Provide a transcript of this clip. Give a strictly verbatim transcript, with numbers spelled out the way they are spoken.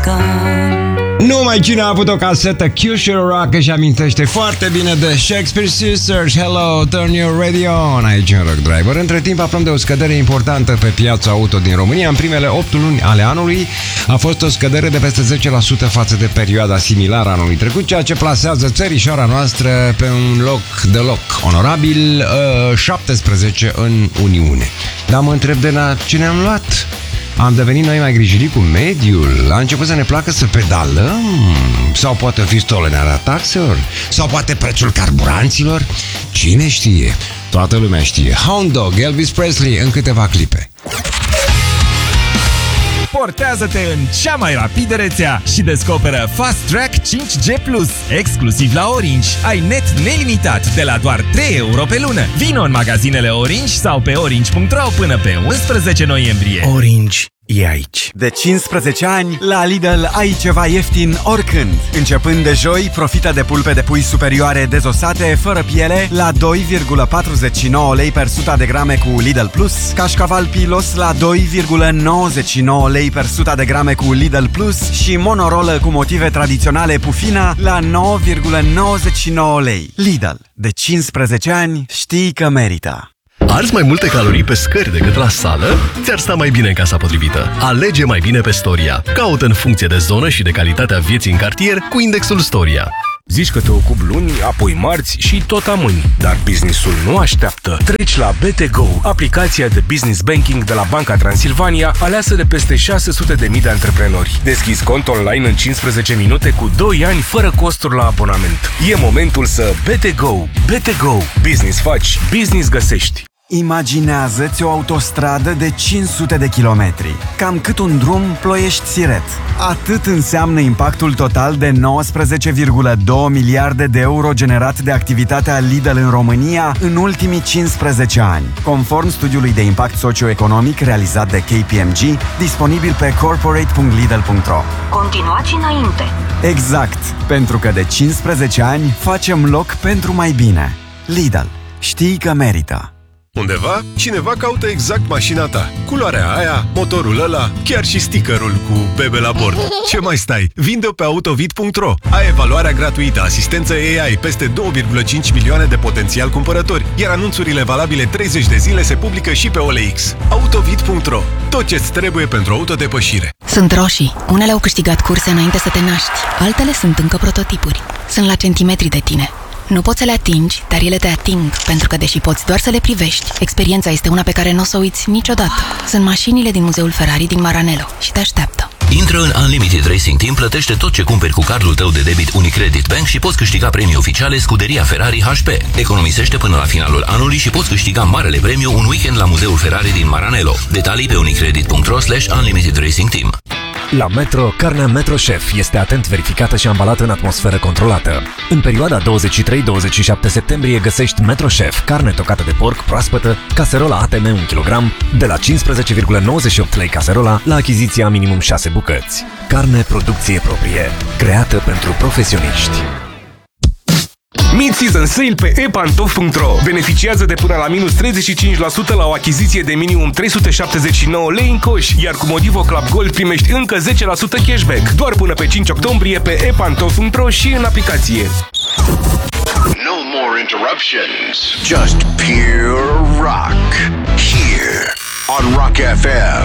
gone. Numai cine a avut o casetă Q-Share Rock își amintește foarte bine de Shakespeare Sisters. Hello, turn your radio on aici în Rock Driver. Între timp aflăm de o scădere importantă pe piața auto din România. În primele opt luni ale anului a fost o scădere de peste zece la sută față de perioada similară anului trecut, ceea ce plasează țărișoara noastră pe un loc deloc onorabil, uh, șaptesprezece în Uniune. Dar mă întreb de la ce ne-am luat? Am devenit noi mai grijili cu mediul? A început să ne placă să pedalăm? Sau poate fi stolenarea taxelor? Sau poate prețul carburanților? Cine știe? Toată lumea știe. Hound Dog, Elvis Presley, în câteva clipe. Portează-te în cea mai rapidă rețea și descoperă Fast Track cinci G plus, exclusiv la Orange. Ai net nelimitat de la doar trei euro pe lună. Vino în magazinele Orange sau pe orange punct ro până pe unsprezece noiembrie. Orange e aici. De cincisprezece ani, la Lidl ai ceva ieftin oricând. Începând de joi, profită de pulpe de pui superioare dezosate, fără piele, la doi virgulă patruzeci și nouă lei per suta de grame cu Lidl Plus, cașcaval Pilos la doi virgulă nouăzeci și nouă lei per suta de grame cu Lidl Plus și monorolă cu motive tradiționale Pufina la nouă virgulă nouăzeci și nouă lei. Lidl. De cincisprezece ani, știi că merită. Arzi mai multe calorii pe scări decât la sală? Ți-ar sta mai bine în casa potrivită. Alege mai bine pe Storia. Caută în funcție de zonă și de calitatea vieții în cartier cu indexul Storia. Zici că te ocupi luni, apoi marți și tot amâni. Dar businessul nu așteaptă. Treci la B T Go, aplicația de business banking de la Banca Transilvania, aleasă de peste șase sute de mii de antreprenori. Deschizi cont online în cincisprezece minute cu doi ani fără costuri la abonament. E momentul să B T Go. B T Go. Business faci, business găsești. Imaginează-ți o autostradă de cinci sute de kilometri, cam cât un drum Ploiești-Siret. Atât înseamnă impactul total de nouăsprezece virgulă doi miliarde de euro generat de activitatea Lidl în România în ultimii cincisprezece ani, conform studiului de impact socioeconomic realizat de K P M G, disponibil pe corporate punct lidl punct ro. Continuați înainte! Exact, pentru că de cincisprezece ani facem loc pentru mai bine. Lidl. Știi că merită! Undeva, cineva caută exact mașina ta. Culoarea aia, motorul ăla, chiar și stickerul cu bebe la bord. Ce mai stai? Vinde-o pe autovid punct ro. Ai evaluarea gratuită, asistență A I, peste două virgulă cinci milioane de potențial cumpărători, iar anunțurile valabile treizeci de zile se publică și pe O L X. autovid punct ro. Tot ce-ți trebuie pentru autodepășire. Sunt roșii. Unele au câștigat curse înainte să te naști. Altele sunt încă prototipuri. Sunt la centimetri de tine. Nu poți să le atingi, dar ele te ating, pentru că deși poți doar să le privești, experiența este una pe care nu o să o uiți niciodată. Sunt mașinile din Muzeul Ferrari din Maranello și te așteaptă. Intră în Unlimited Racing Team, plătește tot ce cumperi cu cardul tău de debit Unicredit Bank și poți câștiga premii oficiale Scuderia Ferrari H P. Economisește până la finalul anului și poți câștiga marele premiu un weekend la Muzeul Ferrari din Maranello. Detalii pe unicredit punct ro slash Unlimited Racing Team. La Metro, carnea Metro Chef este atent verificată și ambalată în atmosferă controlată. În perioada douăzeci și trei douăzeci și șapte septembrie găsești Metro Chef, carne tocată de porc proaspătă, caserola A T M un kilogram, de la cincisprezece virgulă nouăzeci și opt lei caserola, la achiziția minimum șase bucăți. Carne producție proprie, creată pentru profesioniști. Mid-season sale pe e pantof punct ro. Beneficiază de până la minus treizeci și cinci la sută la o achiziție de minimum trei sute șaptezeci și nouă lei în coș, iar cu Modivo Club Gold primești încă zece la sută cashback. Doar până pe cinci octombrie pe e pantof punct ro și în aplicație. No more interruptions. Just pure rock. Here on Rock F M.